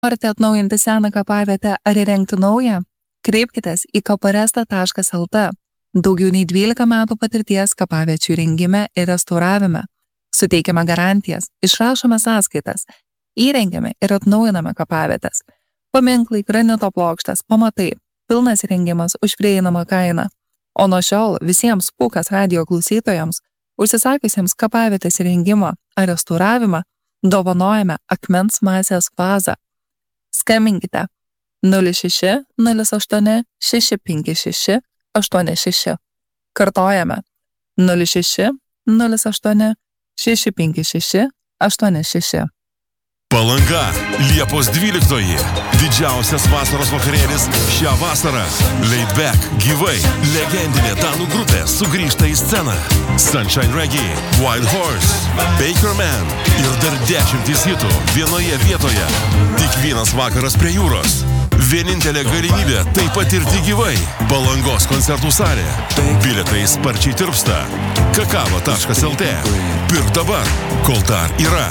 Norite atnaujinti seną kapavietę ar įrengti naują? Kreipkitės į kaparesta.lt. Daugiau nei 12 metų patirties kapaviečių įrengime ir restauravime. Suteikiame garantijas, išrašome sąskaitas, įrengiame ir atnaujiname kapavietės. Paminklai, granito plokštės, pamatai, pilnas įrengimas už prieinamą kainą. O nuo šiol visiems Pūkas radijo klausytojams, užsisakiusiems kapavietės įrengimą ar restauravimą, dovanojame akmens masės vazą. Skambinkite 06 08 656 86. Kartojame 06 08 656 86. Palanga, Liepos 12. Didžiausias vasaros vakarėlis šią vasarą. Laid Back gyvai. Legendinė danų grupė sugrįžta į sceną. Sunshine Reggae, Wild Horse, Baker Man ir dar 10 hitų vienoje vietoje. Tik vienas vakaras prie jūros. Vienintelė galimybė tai patirti gyvai. Palangos koncertų salė. Bilietai sparčiai tirpsta. kakava.lt. Pirk dabar, kol dar yra.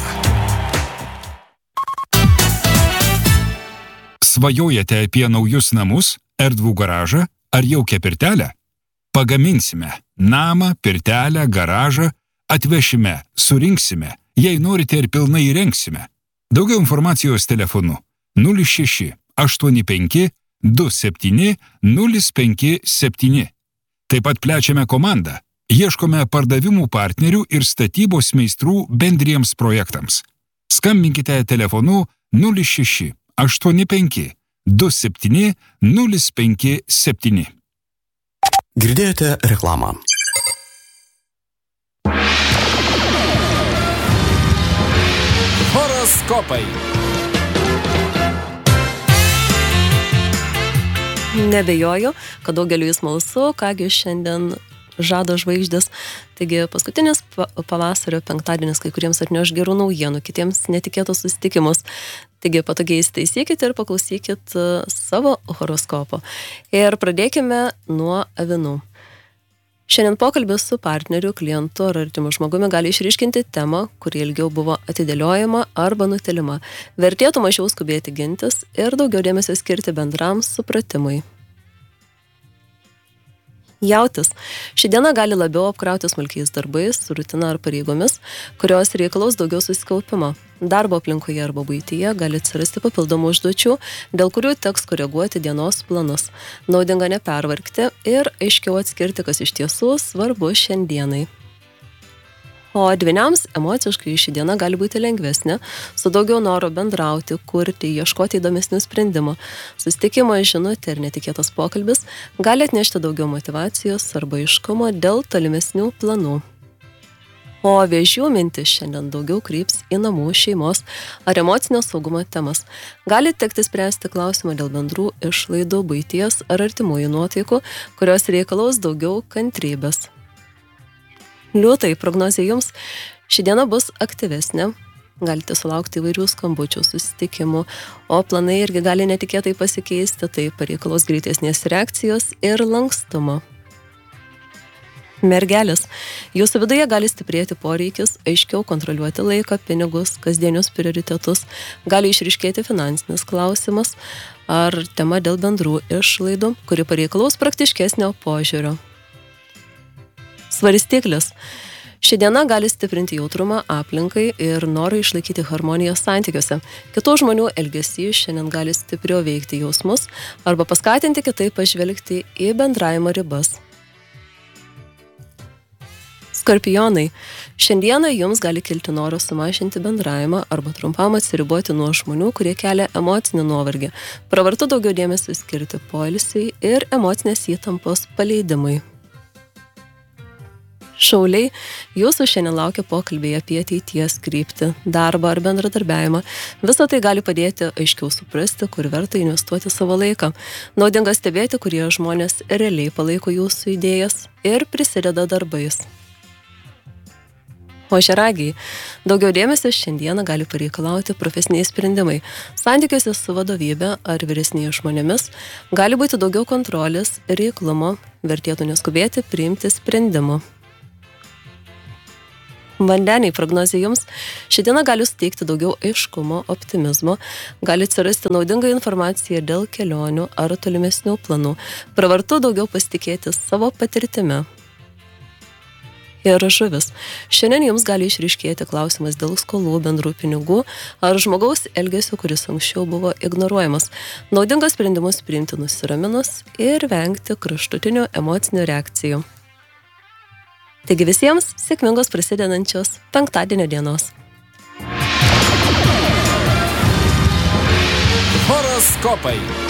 Svajojate apie naujus namus, erdvų garažą ar jaukią pirtelę? Pagaminsime namą, pirtelę, garažą, atvešime, surinksime, jei norite ir pilnai įrengsime. Daugiau informacijos telefonu 06 85 27 057. Taip pat plečiame komandą. Ieškome pardavimų partnerių ir statybos meistrų bendriems projektams. Skambinkite telefonu 06 85 27 057. Girdėjote reklamą. Horoskopai. Nebejoju, kad daugeliu smalsu, kągi šiandien žada žvaigždės. Taigi paskutinis pavasario penktadienis kai kuriems atneš gerų naujienų, kitiems netikėtus susitikimus. Taigi patogiai įsitaisykite ir paklausykit savo horoskopo. Ir pradėkime nuo avinų. Šiandien pokalbis su partneriu, klientu ar artimu žmogumi gali išryškinti temą, kuri ilgiau buvo atidėliojama arba nutilima. Vertėtų mažiau skubėti gintis ir daugiau dėmesio skirti bendram supratimui. Jautis. Ši diena gali labiau apkrauti smulkiais darbais, rutina ar pareigomis, kurios reikalaus daugiau susikaupimo. Darbo aplinkoje arba buityje gali atsirasti papildomų užduočių, dėl kurių teks koreguoti dienos planus. Naudinga nepervargti ir aiškiau atskirti, kas iš tiesų svarbu šiandienai. O dvyniams emociškai ši diena gali būti lengvesnė, su daugiau noro bendrauti, kurti, ieškoti įdomesnių sprendimų. Susitikimo, žinutė ir netikėtas pokalbis gali atnešti daugiau motyvacijos arba aiškumo dėl tolimesnių planų. O vėžių mintis šiandien daugiau kryps į namų, šeimos ar emocinio saugumo temas. Gali tekti spręsti klausimą dėl bendrų išlaidų, buities ar artimųjų nuotaikų, kurios reikalaus daugiau kantrybės. Liūtai, prognozė jums, ši diena bus aktyvesnė, galite sulaukti įvairių skambučių, susitikimų, o planai irgi gali netikėtai pasikeisti, tai pareikalos greitesnės reakcijos ir lankstumo. Mergelės, jūsų viduje gali stiprėti poreikis aiškiau kontroliuoti laiką, pinigus, kasdienius prioritetus, gali išryškėti finansinis klausimas ar tema dėl bendrų išlaidų, kuri pareikalaus praktiškesnio požiūrio. Svarstyklis. Ši diena gali stiprinti jautrumą aplinkai ir norą išlaikyti harmoniją santykiuose. Kitų žmonių elgesys šiandien gali stipriau veikti jausmus arba paskatinti kitaip pažvelgti į bendravimo ribas. Skorpionai. Šiandieną jums gali kilti noras sumažinti bendravimą arba trumpam atsiriboti nuo žmonių, kurie kelia emocinį nuovargį. Pravartu daugiau dėmesio skirti poilsiui ir emocinės įtampos paleidimui. Šauliai, jūsų šiandien laukia pokalbiai apie ateities kryptį, darbą ar bendradarbiavimą. Visą tai gali padėti aiškiau suprasti, kur verta investuoti savo laiką. Naudinga stebėti, kurie žmonės realiai palaiko jūsų idėjas ir prisideda darbais. Ožiaragiai, daugiau dėmesio šiandieną gali pareikalauti profesiniai sprendimai. Santykiuose su vadovybė ar vyresniais žmonėmis gali būti daugiau kontrolės ir reiklumo, vertėtų neskubėti priimti sprendimų. Vandeniai prognozė jums. Ši diena gali suteikti daugiau aiškumo, optimizmo, gali atsirasti naudinga informacija dėl kelionių ar tolimesnių planų. Pravartu daugiau pasitikėti savo patirtimi. Ir žuvis. Šiandien jums gali išryškėti klausimas dėl skolų, bendrų pinigų ar žmogaus elgesio, kuris anksčiau buvo ignoruojamas. Naudingas sprendimus priimti nusiraminus ir vengti kraštutinių emocinių reakcijų. Taigi visiems sėkmingos prasidedančios penktadienio dienos. Horoskopai.